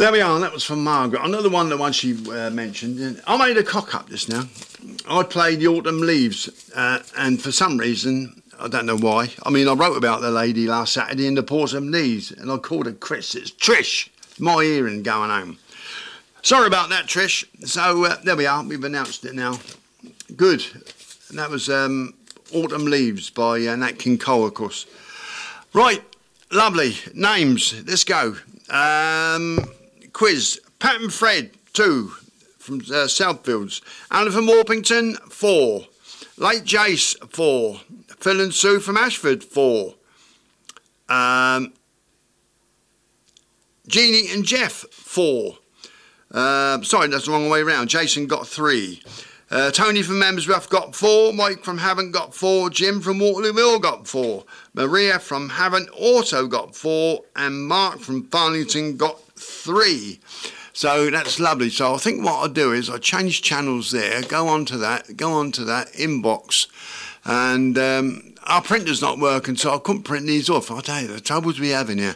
There we are, that was from Margaret. Another one she mentioned. I made a cock up just now. I played The Autumn Leaves, and for some reason, I don't know why. I mean, I wrote about the lady last Saturday in the Portsmouth Knees, and I called her Chris. It's Trish. My hearing going home. Sorry about that, Trish. So, there we are. We've announced it now. Good. And that was Autumn Leaves by Nat King Cole, of course. Right. Lovely. Names. Let's go. Quiz. Pat and Fred, 2 from Southfields. Alan from Orpington, 4. Late Jace, 4. Phil and Sue from Ashford, 4. Jeannie and Jeff, 4. Sorry, that's the wrong way round. Jason got 3. Tony from Memsworth got 4. Mike from Havant got 4. Jim from Waterloo Mill got 4. Maria from Havant also got 4. And Mark from Farlington got 3. So that's lovely. So I think what I'll do is I'll change channels there, go on to that inbox. And our printer's not working, so I couldn't print these off. I'll tell you, the troubles we have in here.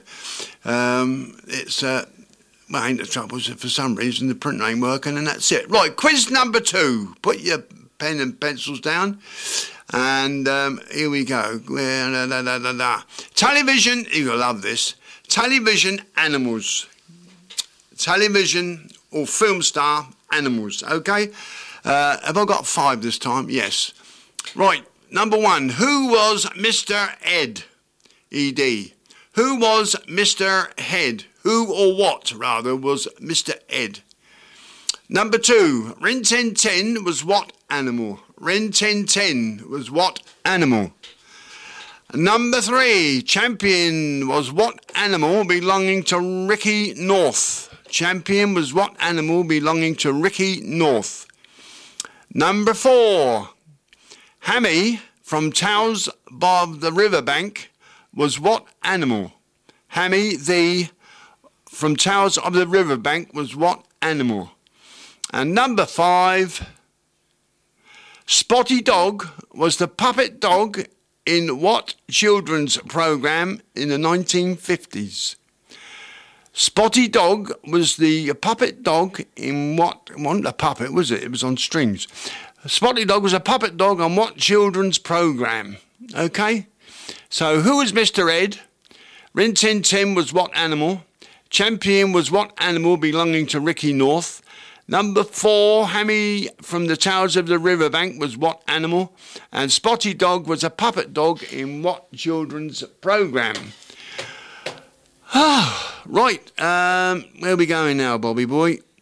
Well, ain't the troubles. For some reason, the printer ain't working, and that's it. Right, quiz number 2. Put your pen and pencils down. And here we go. Television, you're going to love this. Television animals. Television or film star animals, okay? Have I got 5 this time? Yes. Right, number 1. Who was Mr. Ed? E-D. Who was Mr. Head? Who or what, rather, was Mr. Ed? Number 2. Rin Tin Tin was what animal? Rin Tin Tin was what animal? Number 3. Champion was what animal belonging to Ricky North? Champion was what animal belonging to Ricky North? Number 4. Hammy from Towers above the Riverbank was what animal? Hammy from Towers of the Riverbank was what animal? And number 5. Spotty Dog was the puppet dog in what children's programme in the 1950s? Spotty Dog was the puppet dog in what? It wasn't a puppet, was it? It was on strings. Spotty Dog was a puppet dog on what children's programme? Okay? So who was Mr. Ed? Rin Tin Tin was what animal? Champion was what animal belonging to Ricky North? Number 4, Hammy from the Towers of the Riverbank was what animal? And Spotty Dog was a puppet dog in what children's programme? Right, where are we going now, Bobby boy?